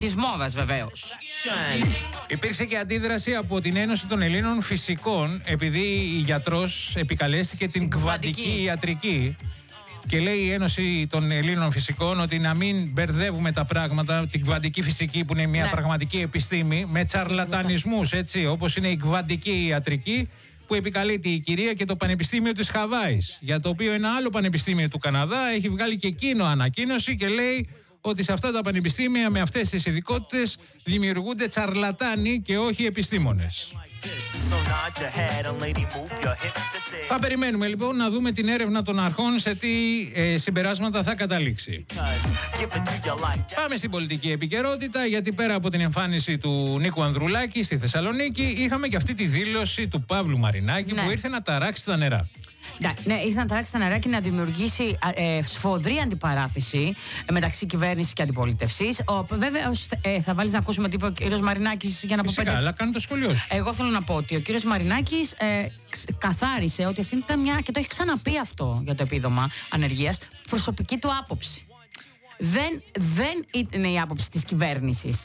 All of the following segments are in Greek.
Της μόδας βεβαίως. Υπήρξε και αντίδραση από την Ένωση των Ελλήνων Φυσικών, επειδή η γιατρός επικαλέστηκε την κβαντική ιατρική. Και λέει η Ένωση των Ελλήνων Φυσικών ότι να μην μπερδεύουμε τα πράγματα, την κβαντική φυσική που είναι μια πραγματική επιστήμη, με τσαρλατανισμούς, έτσι, όπως είναι η κβαντική ιατρική, που επικαλείται η κυρία και το Πανεπιστήμιο της Χαβάης. Για το οποίο ένα άλλο πανεπιστήμιο του Καναδά έχει βγάλει και εκείνο ανακοίνωση και λέει ότι σε αυτά τα πανεπιστήμια με αυτές τις ειδικότητες δημιουργούνται τσαρλατάνοι και όχι επιστήμονες. Θα περιμένουμε λοιπόν να δούμε την έρευνα των αρχών σε τι συμπεράσματα θα καταλήξει. Πάμε στην πολιτική επικαιρότητα, γιατί πέρα από την εμφάνιση του Νίκου Ανδρουλάκη στη Θεσσαλονίκη είχαμε και αυτή τη δήλωση του Παύλου Μαρινάκη που ήρθε να ταράξει τα νερά. Ναι, ήρθε να ταράξει τα νερά και να δημιουργήσει σφοδρή αντιπαράθεση μεταξύ κυβέρνησης και αντιπολίτευσης. Βέβαια, θα βάλεις να ακούσουμε τι είπε ο κύριος Μαρινάκης για να πω πέντε. Αλλά κάνει το σχολείο σου. Εγώ θέλω να πω ότι ο κύριος Μαρινάκης καθάρισε ότι αυτή ήταν μια, και το έχει ξαναπεί αυτό για το επίδομα ανεργίας, προσωπική του άποψη. Δεν είναι η άποψη της κυβέρνησης.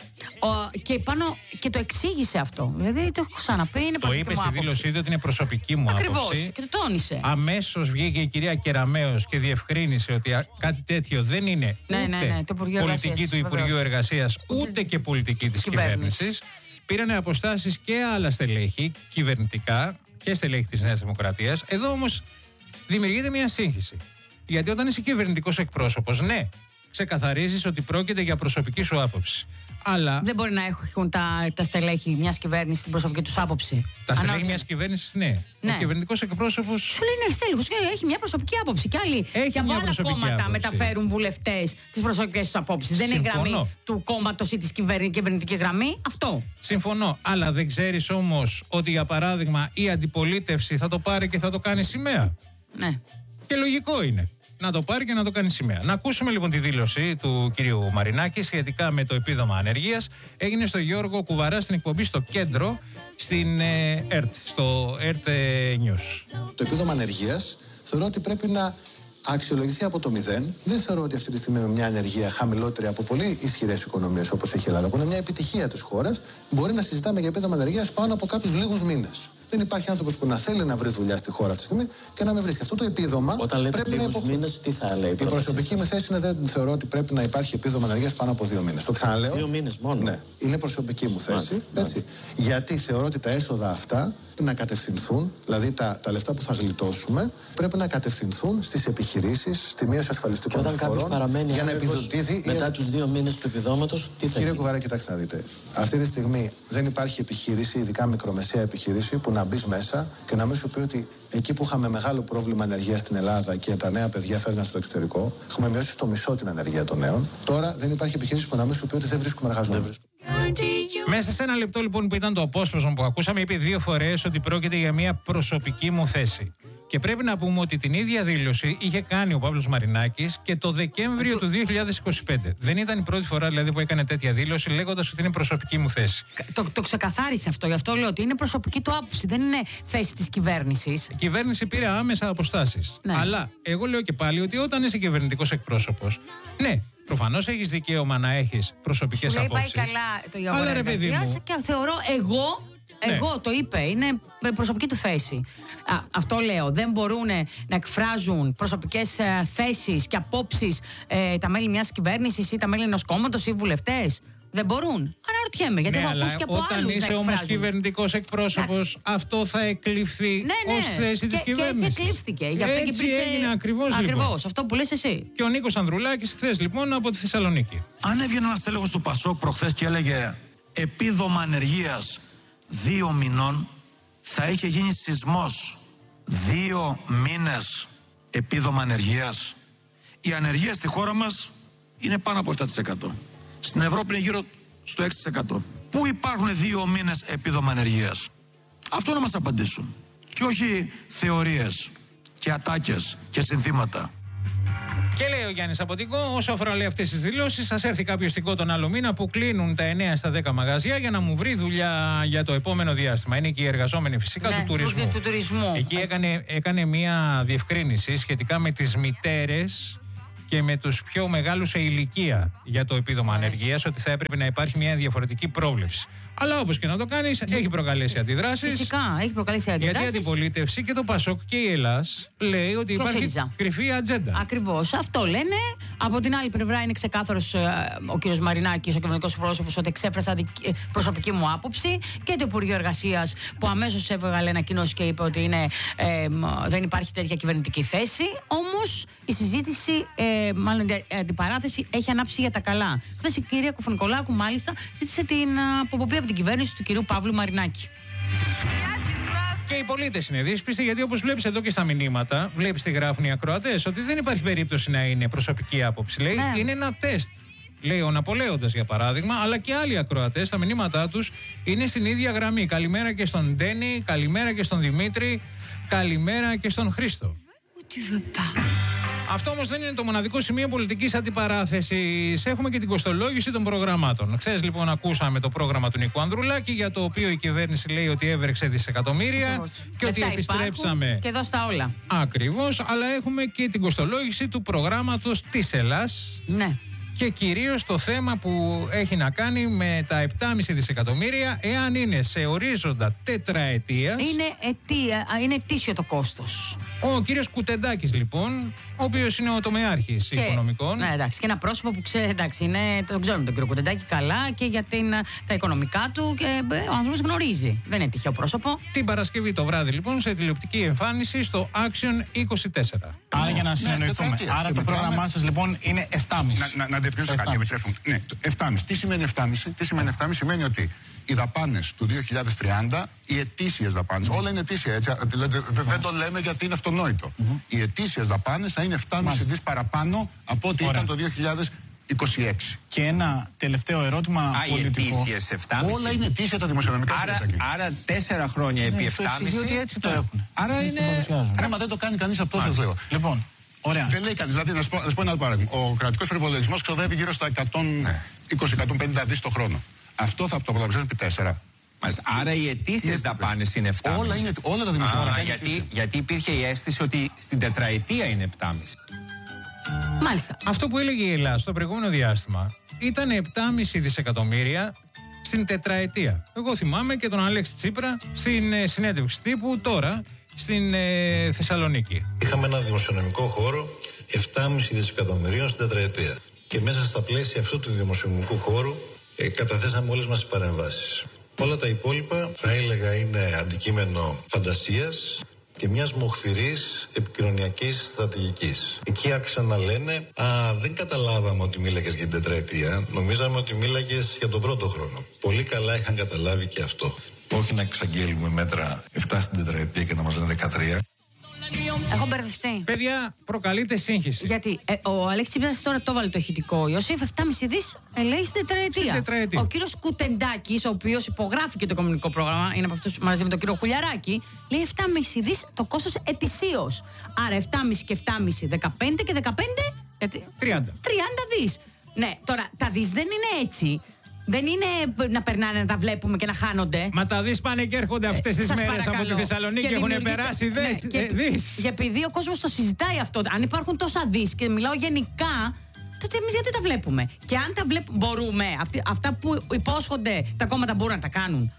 Και το εξήγησε αυτό. Δηλαδή το έχω ξαναπεί, είναι προσωπική μου άποψη. Το είπε στη δήλωσή του ότι είναι προσωπική μου άποψη. Ακριβώς, και το τόνισε. Αμέσως βγήκε η κυρία Κεραμέως και διευκρίνησε ότι κάτι τέτοιο δεν είναι ούτε πολιτική του Υπουργείου Εργασίας, ούτε και πολιτική της κυβέρνησης. Πήρανε αποστάσεις και άλλα στελέχη κυβερνητικά και στελέχη της Νέας Δημοκρατίας. Εδώ όμως δημιουργείται μια σύγχυση. Γιατί όταν είσαι κυβερνητικός εκπρόσωπος, ναι, ξεκαθαρίζεις ότι πρόκειται για προσωπική σου άποψη. Αλλά δεν μπορεί να έχουν τα στελέχη μιας κυβέρνησης την προσωπική τους άποψη. Τα στελέχη μιας κυβέρνησης, ναι. Ο κυβερνητικός εκπρόσωπος. Σου λέει ναι, στέλεχος, έχει μια προσωπική άποψη. Και άλλοι και από άλλα κόμματα άποψη μεταφέρουν βουλευτές τις προσωπικές τους απόψεις. Δεν είναι γραμμή του κόμματος ή της κυβερνητική γραμμή. Αυτό. Συμφωνώ. Αλλά δεν ξέρεις όμως ότι για παράδειγμα η αντιπολίτευση θα το πάρει και θα το κάνει σημαία. Ναι. Και λογικό είναι να το πάρει και να το κάνει σημαία. Να ακούσουμε λοιπόν τη δήλωση του κυρίου Μαρινάκη σχετικά με το επίδομα ανεργίας. Έγινε στο Γιώργο Κουβαρά στην εκπομπή στο Κέντρο, στην ΕΡΤ, στο ΕΡΤ News. Το επίδομα ανεργίας θεωρώ ότι πρέπει να αξιολογηθεί από το 0. Δεν θεωρώ ότι αυτή τη στιγμή με μια ανεργία χαμηλότερη από πολύ ισχυρές οικονομίες όπως έχει η Ελλάδα, που είναι μια επιτυχία της χώρας, μπορεί να συζητάμε για επίδομα ανεργίας πάνω από κάποιους λίγους μήνες. Δεν υπάρχει άνθρωπος που να θέλει να βρει δουλειά στη χώρα αυτή τη στιγμή και να με βρίσκει. Αυτό το επίδομα πρέπει να υποχρεωθεί. Μήνες, τι θα λέει, η προσωπική μου θέση είναι δεν θεωρώ ότι πρέπει να υπάρχει επίδομα ανεργίας πάνω από 2 μήνες. Το ξαναλέω. 2 μήνες μόνο. Ναι, είναι προσωπική μου θέση. Έτσι. Γιατί θεωρώ ότι τα έσοδα αυτά να κατευθυνθούν, δηλαδή τα λεφτά που θα γλιτώσουμε, πρέπει να κατευθυνθούν στις επιχειρήσεις, στη μείωση ασφαλιστικών φόρων. Και όταν κάποιος παραμένει για να επιδοτηθεί. Μετά τους 2 μήνες του επιδόματος, τι θα γίνει? Κύριε Κουβαρά, κοιτάξτε να δείτε. Αυτή τη στιγμή δεν υπάρχει επιχείρηση, ειδικά μικρομεσαία επιχείρηση, που να μπει μέσα και να μην σου πει ότι εκεί που είχαμε μεγάλο πρόβλημα ανεργίας στην Ελλάδα και τα νέα παιδιά φέρναν στο εξωτερικό, έχουμε μειώσει στο μισό την ανεργία των νέων. Τώρα δεν υπάρχει επιχείρηση που να μην σου πει ότι δεν βρίσκουμε εργαζόμενους. Μέσα σε ένα λεπτό λοιπόν που ήταν το απόσπασμα που ακούσαμε, είπε 2 φορές ότι πρόκειται για μια προσωπική μου θέση. Και πρέπει να πούμε ότι την ίδια δήλωση είχε κάνει ο Παύλος Μαρινάκης και το Δεκέμβριο του 2025. Δεν ήταν η πρώτη φορά δηλαδή που έκανε τέτοια δήλωση λέγοντας ότι είναι προσωπική μου θέση. Το ξεκαθάρισε αυτό, γι' αυτό λέω ότι είναι προσωπική του άποψη, δεν είναι θέση της κυβέρνησης. Η κυβέρνηση πήρε άμεσα αποστάσεις. Ναι. Αλλά εγώ λέω και πάλι ότι όταν είσαι κυβερνητικός εκπρόσωπος, ναι, προφανώς έχεις δικαίωμα να έχεις προσωπικές απόψεις. Πάει καλά το Υπουργείο Εργασίας και θεωρώ εγώ το είπε, είναι προσωπική του θέση. Αυτό λέω. Δεν μπορούν να εκφράζουν προσωπικές θέσεις και απόψεις τα μέλη μιας κυβέρνησης ή τα μέλη ενός κόμματος ή βουλευτές. Δεν μπορούν. Αναρωτιέμαι, γιατί έχω ακούσει και από άλλους να εκφράζουν. Όταν είσαι όμως κυβερνητικός εκπρόσωπος, αυτό θα εκλειφθεί ως θέση της κυβέρνησης. Και έτσι εκλείφθηκε. Έτσι έγινε ακριβώς. Ακριβώς, αυτό που λες εσύ. Και ο Νίκος Ανδρουλάκης χθες λοιπόν από τη Θεσσαλονίκη. Αν έβγαινε ένας τέλεχος του Πασόκ προχθές και έλεγε επίδομα ανεργίας 2 μηνών, θα είχε γίνει σεισμός. 2 μήνες επίδομα ανεργίας. Η ανεργία στη χώρα μας είναι πάνω από 7%. Στην Ευρώπη είναι γύρω στο 6%. Πού υπάρχουν 2 μήνες επίδομα ανεργίας? Αυτό να μας απαντήσουν. Και όχι θεωρίες και ατάκες και συνθήματα. Και λέει ο Γιάννης Αποτικό, όσο αφορά λέει αυτές τις δηλώσεις, σας έρθει κάποιο στικό τον άλλο μήνα που κλείνουν τα 9 στα 10 μαγαζιά για να μου βρει δουλειά για το επόμενο διάστημα. Είναι και οι εργαζόμενοι φυσικά του τουρισμού. Εκεί έκανε μία διευκρίνηση σχετικά με τις μητέρες και με τους πιο μεγάλους σε ηλικία για το επίδομα ανεργίας, ότι θα έπρεπε να υπάρχει μια διαφορετική πρόβλεψη. Αλλά όπως και να το κάνεις, έχει προκαλέσει αντιδράσεις. Φυσικά, έχει προκαλέσει αντιδράσεις. Γιατί η αντιπολίτευση και το ΠΑΣΟΚ και η Ελλάς λέει ότι υπάρχει κρυφή ατζέντα. Ακριβώς. Αυτό λένε. Από την άλλη πλευρά είναι ξεκάθαρος ο κ. Μαρινάκης, ο κυβερνητικός πρόσωπος, ότι εξέφρασα προσωπική μου άποψη, και το Υπουργείο Εργασίας που αμέσως έβγαλε ανακοίνωση και είπε ότι δεν υπάρχει τέτοια κυβερνητική θέση. Όμως η συζήτηση, μάλλον η αντιπαράθεση, έχει ανάψει για τα καλά. Χθες η κυρία Κουφουνικολάκου μάλιστα ζήτησε την αποπομπή από την κυβέρνηση του κυρίου Παύλου Μαρινάκη. Και οι πολίτες είναι δύσπιστοι, γιατί όπως βλέπεις εδώ και στα μηνύματα, βλέπεις τι γράφουν οι ακροατές, ότι δεν υπάρχει περίπτωση να είναι προσωπική άποψη. Λέει, είναι ένα τεστ. Λέει ο Ναπολέοντας για παράδειγμα, αλλά και άλλοι ακροατές, τα μηνύματά τους είναι στην ίδια γραμμή. Καλημέρα και στον Ντένι, καλημέρα και στον Δημήτρη, καλημέρα και στον Χρήστο. Αυτό όμως δεν είναι το μοναδικό σημείο πολιτικής αντιπαράθεσης. Έχουμε και την κοστολόγηση των προγραμμάτων. Χθες λοιπόν ακούσαμε το πρόγραμμα του Νίκου Ανδρουλάκη, για το οποίο η κυβέρνηση λέει ότι έβρεξε δισεκατομμύρια και ότι επιστρέψαμε. Και εδώ στα όλα. Ακριβώς, αλλά έχουμε και την κοστολόγηση του προγράμματος της Ελλάς. Ναι. Και κυρίως το θέμα που έχει να κάνει με τα 7,5 δισεκατομμύρια, εάν είναι σε ορίζοντα τετραετίας. Είναι ετήσιο το κόστος. Ο κύριος Κουτεντάκης λοιπόν, ο οποίος είναι ο τομεάρχης οικονομικών. Ναι, εντάξει, και ένα πρόσωπο που ξέρει, εντάξει, τον ξέρουμε τον κύριο Κουτεντάκη καλά και για τα οικονομικά του, και ο άνθρωπος γνωρίζει. Δεν είναι τυχαίο πρόσωπο. Την Παρασκευή το βράδυ λοιπόν, σε τηλεοπτική εμφάνιση στο Action 24. Άρα για να συνεννοηθούμε. Άρα το πρόγραμμά σας λοιπόν είναι 7,5. Να διευκρινίσω κάτι. Ναι, 7,5. Τι σημαίνει 7,5? Τι σημαίνει 7,5? Σημαίνει ότι οι δαπάνες του 2030, οι ετήσιες δαπάνες, όλα είναι ετήσια, έτσι, δεν το λέμε γιατί είναι αυτονόητο. Οι ετήσιες δαπάνες θα είναι 7,5 δις παραπάνω από ό,τι ήταν το 2026. Και ένα τελευταίο ερώτημα πολιτικό. Οι ετήσιες 7,5. Όλα είναι ετήσια τα δημοσιονομικά. Άρα 4 χρόνια επί 7,5. Διότι έτσι το έχουν. Άρα είναι. Μα δεν το κάνει κανείς αυτό, σας λέω. Λοιπόν, ωραία. Δεν λέει κανείς. Δηλαδή, να σου πω ένα άλλο παράδειγμα. Ο κρατικός προϋπολογισμός ξοδεύει γύρω στα 120-150 δις το χρόνο. Αυτό θα το πολλαπλασιάσουμε επί 4. Άρα οι ετήσιες δαπάνες είναι 7,5. Όλα τα δημοσιονομικά. Γιατί υπήρχε η αίσθηση ότι στην τετραετία είναι 7,5. Μάλιστα. Αυτό που έλεγε η Ελλάδα στο προηγούμενο διάστημα ήταν 7,5 δισεκατομμύρια στην τετραετία. Εγώ θυμάμαι και τον Αλέξη Τσίπρα στην συνέντευξη τύπου τώρα στην Θεσσαλονίκη. Είχαμε ένα δημοσιονομικό χώρο 7,5 δισεκατομμυρίων στην τετραετία. Και μέσα στα πλαίσια αυτού του δημοσιονομικού χώρου καταθέσαμε όλες μας τις παρεμβάσεις. Όλα τα υπόλοιπα θα έλεγα είναι αντικείμενο φαντασίας και μιας μοχθηρής επικοινωνιακής στρατηγικής. Εκεί άρχισαν να λένε δεν καταλάβαμε ότι μίλαγες για την τετραετία, νομίζαμε ότι μίλαγες για τον πρώτο χρόνο. Πολύ καλά είχαν καταλάβει και αυτό. Όχι να εξαγγέλουμε μέτρα 7 στην τετραετία και να μας λένε 13. Έχω μπερδευτεί. Παιδιά, προκαλείται σύγχυση. Γιατί ο Αλέξης Τσίπρας τώρα το βάλε το ηχητικό. Ιωσήφ 7,5 δις λέει στην τετραετία. Ο κύριος Κουτεντάκης, ο οποίος υπογράφει και το οικονομικό πρόγραμμα, είναι από αυτούς μαζί με τον κύριο Χουλιαράκη, λέει 7,5 δις το κόστος ετησίως. Άρα 7,5 και 7,5, 15 και 15. 30 δις. Ναι, τώρα τα δις δεν είναι έτσι. Δεν είναι να περνάνε, να τα βλέπουμε και να χάνονται. Μα τα δεις πάνε και έρχονται αυτές τις μέρες από τη Θεσσαλονίκη και έχουν περάσει δις. Και επειδή ο κόσμος το συζητάει αυτό, αν υπάρχουν τόσα δις και μιλάω γενικά, τότε εμείς γιατί τα βλέπουμε? Και αν τα βλέπουμε, μπορούμε. Αυτά που υπόσχονται τα κόμματα μπορούν να τα κάνουν.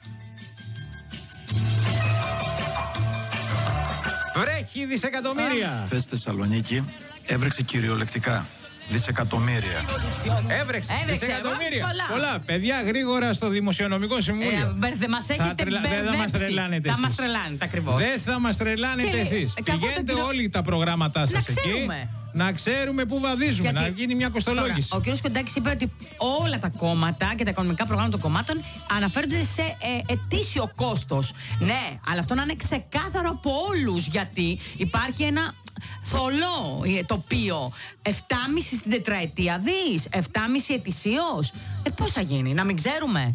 Βρέχει δισεκατομμύρια. Χθες στη Θεσσαλονίκη έβρεξε κυριολεκτικά δισεκατομμύρια. Έβρεξε δισεκατομμύρια. Πολλά. Παιδιά, γρήγορα στο Δημοσιονομικό Συμβούλιο. Δεν μας έχετε μπερδέψει. Δεν θα μας τρελάνετε εσείς. Θα μας τρελάνετε ακριβώς. Δεν θα μας τρελάνετε εσείς. Πηγαίνετε όλοι τα προγράμματά σας εκεί. Να ξέρουμε πού βαδίζουμε, να γίνει μια κοστολόγηση. Τώρα, ο κ. Κοντάκης είπε ότι όλα τα κόμματα και τα οικονομικά προγράμματα των κομμάτων αναφέρονται σε ετήσιο κόστος. Ναι, αλλά αυτό να είναι ξεκάθαρο από όλους, γιατί υπάρχει ένα θολό τοπίο. 7,5 στην τετραετία δις, 7,5 ετησίως. Πώς θα γίνει, να μην ξέρουμε?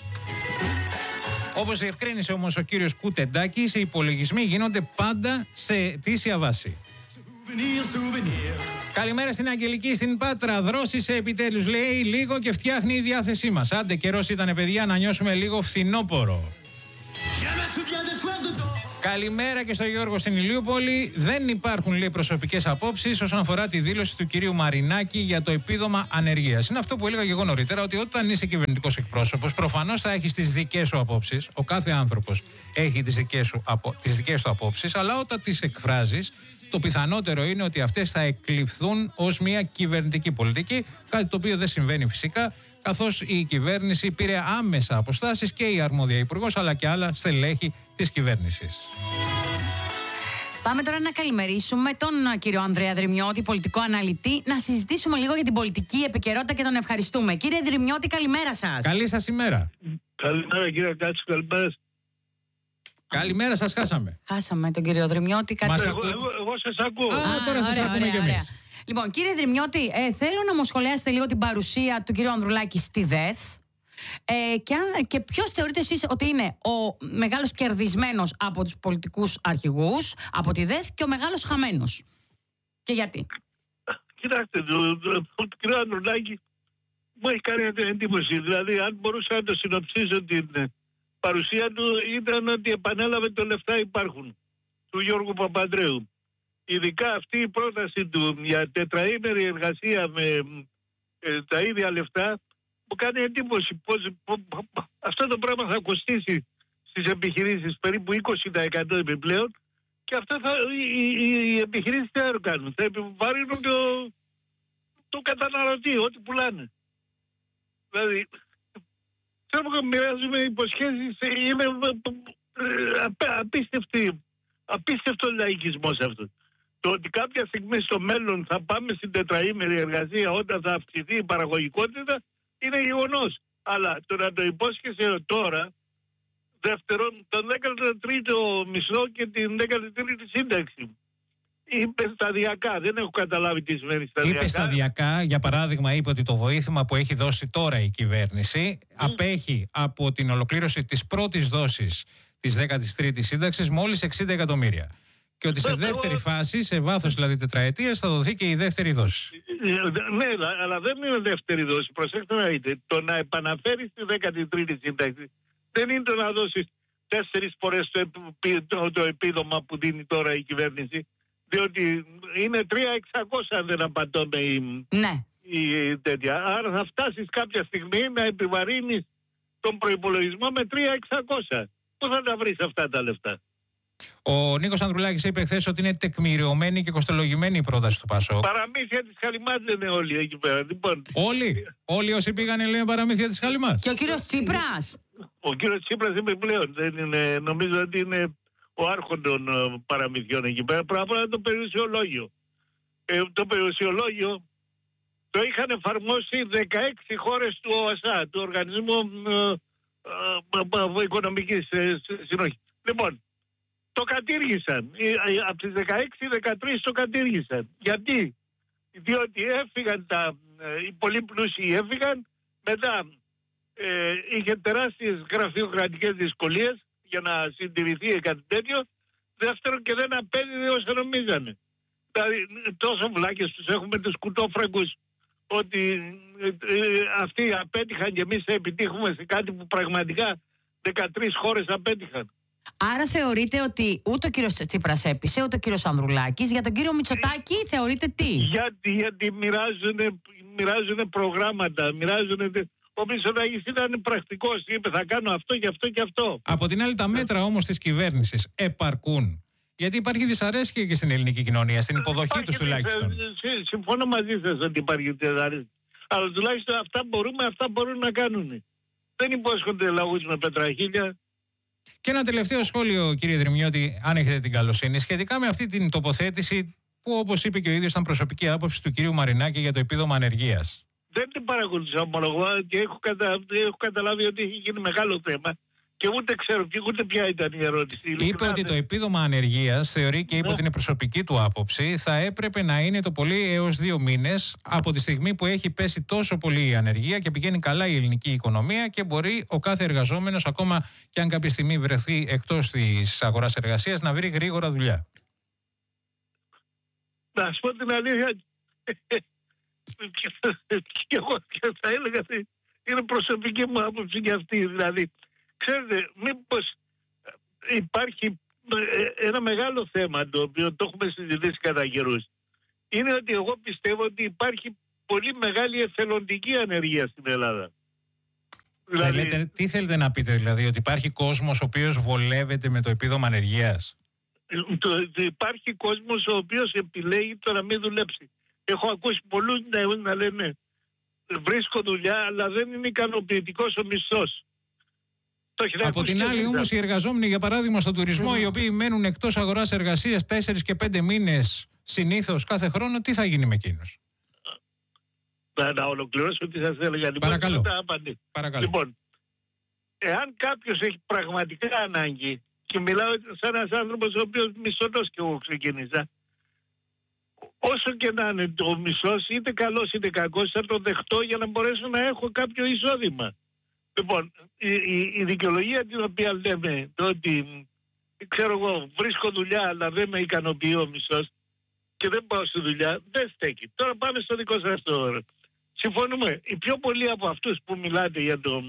Όπως διευκρίνησε όμως ο κύριος Κουτεντάκης, οι υπολογισμοί γίνονται πάντα σε ετήσια βάση. Καλημέρα στην Αγγελική στην Πάτρα. Δρόσησε επιτέλους, λέει, λίγο και φτιάχνει η διάθεσή μας. Άντε, καιρός ήτανε, παιδιά, να νιώσουμε λίγο φθινόπορο. Καλημέρα και στο Γιώργο στην Ηλιούπολη. Δεν υπάρχουν, λέει, προσωπικές απόψεις όσον αφορά τη δήλωση του κυρίου Μαρινάκη για το επίδομα ανεργίας. Είναι αυτό που έλεγα και εγώ νωρίτερα, ότι όταν είσαι κυβερνητικός εκπρόσωπος, προφανώς θα έχεις τις δικές σου απόψεις. Ο κάθε άνθρωπος έχει τις δικές του απόψεις, αλλά όταν τις εκφράζεις, το πιθανότερο είναι ότι αυτές θα εκλειφθούν ως μια κυβερνητική πολιτική, κάτι το οποίο δεν συμβαίνει φυσικά, καθώς η κυβέρνηση πήρε άμεσα αποστάσεις και η αρμόδια υπουργός αλλά και άλλα στελέχη της κυβέρνησης. Πάμε τώρα να καλημερίσουμε τον κύριο Ανδρέα Δρυμιώτη, πολιτικό αναλυτή, να συζητήσουμε λίγο για την πολιτική επικαιρότητα και τον ευχαριστούμε. Κύριε Δρυμιώτη, καλημέρα σας. Καλή σας ημέρα. Καλημέρα κύριε Κάτσου, καλημέρα. Καλημέρα, σας χάσαμε. Χάσαμε τον κύριο Δρυμιώτη. Εγώ σας ακούω. Τώρα σας ακούμε κι εμείς. Λοιπόν, κύριε Δρυμιώτη, θέλω να μου σχολιάσετε λίγο την παρουσία του κύριου Ανδρουλάκη στη ΔΕΘ και ποιος θεωρείτε εσείς ότι είναι ο μεγάλος κερδισμένος από τους πολιτικούς αρχηγούς, από τη ΔΕΘ, και ο μεγάλος χαμένος. Και γιατί? Κοιτάξτε, το κύριο Ανδρουλάκη μου έχει κάνει εντύπωση. Δηλαδή, αν μπορούσα να το συνοψίσω την παρουσία του, ήταν ότι επανέλαβε το λεφτά υπάρχουν του Γιώργου Παπανδρέου. Ειδικά αυτή η πρόταση του για τετραήμερη εργασία με τα ίδια λεφτά μου κάνει εντύπωση πως αυτό το πράγμα θα κοστίσει στις επιχειρήσεις περίπου 20% επιπλέον, και αυτό οι επιχειρήσεις τι θα κάνουν? Θα επιβαρύνουν το καταναλωτή, ό,τι πουλάνε. Δηλαδή, θέλω να μοιράζουμε υποσχέσεις, είναι απίστευτο λαϊκισμός αυτό. Το ότι κάποια στιγμή στο μέλλον θα πάμε στην τετραήμερη εργασία όταν θα αυξηθεί η παραγωγικότητα είναι γεγονός. Αλλά το να το υπόσχεσαι τώρα, δεύτερον, τον 13ο μισθό και την 13η σύνταξη. Είπε σταδιακά, δεν έχω καταλάβει τι σημαίνει σταδιακά. Είπε σταδιακά, για παράδειγμα, είπε ότι το βοήθημα που έχει δώσει τώρα η κυβέρνηση απέχει από την ολοκλήρωση της πρώτης δόσης της 13ης σύνταξης μόλις 60 εκατομμύρια. Και ότι σε δεύτερη φάση, σε βάθος δηλαδή τετραετίας, θα δοθεί και η δεύτερη δόση. Ναι, αλλά δεν είναι δεύτερη δόση. Προσέξτε να δείτε. Το να επαναφέρεις τη 13η σύνταξη δεν είναι το να δώσεις 4 φορές το επίδομα που δίνει τώρα η κυβέρνηση. Διότι είναι 3.600 αν δεν απατώμε η τέτοια. Άρα θα φτάσεις κάποια στιγμή να επιβαρύνεις τον προϋπολογισμό με 3.600. Πού θα τα βρεις αυτά τα λεφτά? Ο Νίκος Ανδρουλάκης είπε χθες ότι είναι τεκμηριωμένη και κοστολογημένη η πρόταση του ΠΑΣΟΚ. Παραμύθια της Χαλιμάς λένε όλοι εκεί πέρα. Λοιπόν. Όλοι όσοι πήγανε λένε παραμύθια της Χαλιμάς. Και ο κύριος Τσίπρας? Ο κύριος Τσίπρας είναι πλέον. Δεν είναι, νομίζω ότι είναι ο άρχον των παραμυθιών εκεί πέρα. Πράγμα το περιουσιολόγιο. Το περιουσιολόγιο το είχαν εφαρμόσει 16 χώρες του ΟΑΣΑ, του Οργανισμού Οικονομικής Συνοχής. Λοιπόν, το κατήργησαν. Από τις 16-13 το κατήργησαν. Γιατί? Διότι έφυγαν οι πολύ πλούσιοι έφυγαν, μετά είχε τεράστιες γραφειοκρατικές δυσκολίες για να συντηρηθεί κάτι τέτοιο. Δεύτερον, και δεν απέδιδε όσο νομίζανε. Δηλαδή, τόσο βλάκες τους έχουμε τους κουτόφραγκους, ότι αυτοί απέτυχαν και εμείς θα επιτύχουμε σε κάτι που πραγματικά 13 χώρες απέτυχαν. Άρα θεωρείτε ότι ούτε ο κύριος Τσίπρας έπεισε, ούτε ο κύριος Ανδρουλάκης. Για τον κύριο Μητσοτάκη θεωρείτε τι? Γιατί μοιράζουν προγράμματα, Ο Μητσοτάκης ήταν πρακτικός, είπε θα κάνω αυτό και αυτό και αυτό. Από την άλλη, τα μέτρα όμως της κυβέρνησης επαρκούν? Γιατί υπάρχει δυσαρέσκεια και στην ελληνική κοινωνία, στην υποδοχή τους τουλάχιστον. Συμφωνώ μαζί σας ότι υπάρχει δυσαρέσκεια. Αλλά τουλάχιστον αυτά μπορούν να κάνουν. Δεν υπόσχονται λαούς με πετραχίλια. Και ένα τελευταίο σχόλιο, κύριε Δρυμιώτη, αν έχετε την καλοσύνη, σχετικά με αυτή την τοποθέτηση που, όπως είπε και ο ίδιος, ήταν προσωπική άποψη του κυρίου Μαρινάκη για το επίδομα ανεργίας. Δεν την παρακολουθήσα, ομολογώ, και έχω καταλάβει ότι έχει γίνει μεγάλο θέμα. Και ούτε ξέρω και ούτε ποια ήταν η ερώτηση. Είπε ότι το επίδομα ανεργίας, θεωρεί και είπε ότι είναι προσωπική του άποψη, θα έπρεπε να είναι το πολύ έως 2 μήνες από τη στιγμή που έχει πέσει τόσο πολύ η ανεργία και πηγαίνει καλά η ελληνική οικονομία και μπορεί ο κάθε εργαζόμενος, ακόμα και αν κάποια στιγμή βρεθεί εκτός της αγοράς εργασίας, να βρει γρήγορα δουλειά. Να σου πω την αλήθεια, και εγώ θα έλεγα ότι είναι προσωπική μου άποψη και αυτή. Δηλαδή, ξέρετε, μήπως υπάρχει ένα μεγάλο θέμα το οποίο το έχουμε συζητήσει κατά καιρούς είναι ότι εγώ πιστεύω ότι υπάρχει πολύ μεγάλη εθελοντική ανεργία στην Ελλάδα. Δηλαδή, τι θέλετε να πείτε, δηλαδή, ότι υπάρχει κόσμος ο οποίος βολεύεται με το επίδομα ανεργίας? Υπάρχει κόσμος ο οποίος επιλέγει το να μην δουλέψει. Έχω ακούσει πολλούς να λένε βρίσκω δουλειά αλλά δεν είναι ικανοποιητικός ο μισθός. Από την άλλη όμως οι εργαζόμενοι, για παράδειγμα στον τουρισμό, οι οποίοι μένουν εκτός αγοράς εργασίας 4 και 5 μήνες συνήθως κάθε χρόνο, τι θα γίνει με εκείνους? Να ολοκληρώσω τι σας έλεγα. Παρακαλώ. Λοιπόν, εάν κάποιος έχει πραγματικά ανάγκη, και μιλάω σαν ένας άνθρωπος ο οποίος μισθωτός και εγώ ξεκίνησα, όσο και να είναι το μισθός, είτε καλός είτε κακός, θα το δεχτώ για να μπορέσω να έχω κάποιο εισόδημα. Λοιπόν, η δικαιολογία την οποία λέμε ότι ξέρω εγώ βρίσκω δουλειά αλλά δεν με ικανοποιεί ο μισθός και δεν πάω στη δουλειά, δεν στέκει. Τώρα πάμε στο δικό σας το. Συμφωνούμε. Οι πιο πολλοί από αυτούς που μιλάτε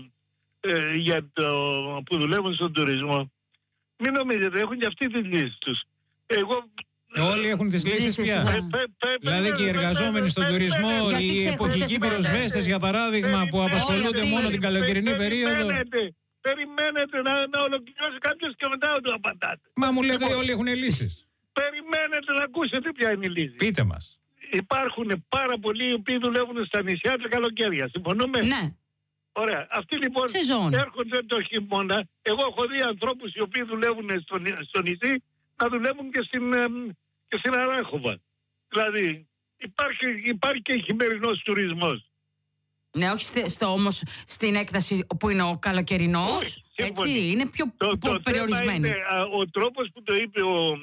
που δουλεύουν στον τουρισμό, μην νομίζετε, έχουν και αυτοί τις λύσεις τους. Όλοι έχουν τις λύσεις πια. Δηλαδή και οι εργαζόμενοι στον τουρισμό, οι εποχικοί πυροσβέστες για παράδειγμα που απασχολούνται μόνο την καλοκαιρινή περίοδο. Περιμένετε να ολοκληρώσει κάποιος και μετά του απαντάτε. Μα μου λέτε όλοι έχουν λύσεις. Περιμένετε να ακούσετε ποια είναι η λύση. Πείτε μας. Υπάρχουν πάρα πολλοί οι οποίοι δουλεύουν στα νησιά τα καλοκαίρια. Συμφωνούμε? Ναι. Ωραία. Αυτοί λοιπόν έρχονται το χειμώνα. Εγώ έχω δει ανθρώπους οι οποίοι δουλεύουν στο νησί να δουλεύουν και στην Αράχοβα. Δηλαδή υπάρχει και χειμερινός τουρισμός. Ναι, όχι όμως στην έκταση που είναι ο καλοκαιρινός. Έτσι, είναι πιο περιορισμένη. Είναι, ο τρόπος που το είπε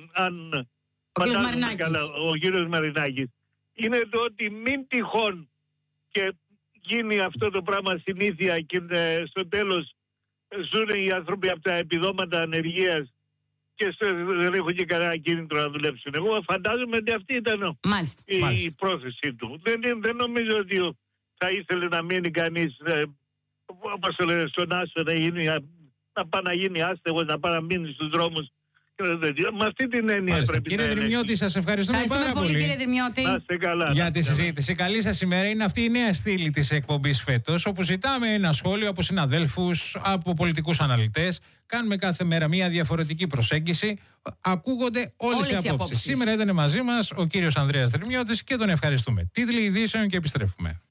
ο κύριος Μαρινάκης είναι το ότι μην τυχόν και γίνει αυτό το πράγμα συνήθεια και στο τέλος ζουν οι άνθρωποι από τα επιδόματα ανεργίας και δεν έχουν και κανένα κίνητρο να δουλέψουν. Εγώ φαντάζομαι ότι αυτή ήταν η πρόθεση του. Δεν νομίζω ότι θα ήθελε να μείνει κανείς όπως το λένε στον άσο να πάει να γίνει άστεγος, να πάει να μείνει στους δρόμους. Με αυτή την έννοια πρέπει κύριε Δρυμιώτη, σας ευχαριστούμε πάρα πολύ. Κύριε Δρυμιώτη. Να είστε καλά. Για τη συζήτηση. Καλή σας ημέρα. Είναι αυτή η νέα στήλη της εκπομπής φέτος, όπου ζητάμε ένα σχόλιο από συναδέλφους, από πολιτικούς αναλυτές. Κάνουμε κάθε μέρα μια διαφορετική προσέγγιση. Ακούγονται όλες οι απόψεις. Σήμερα ήταν μαζί μας ο κύριος Ανδρέας Δρυμιώτης και τον ευχαριστούμε. Τίτλοι ειδήσεων και επιστρέφουμε.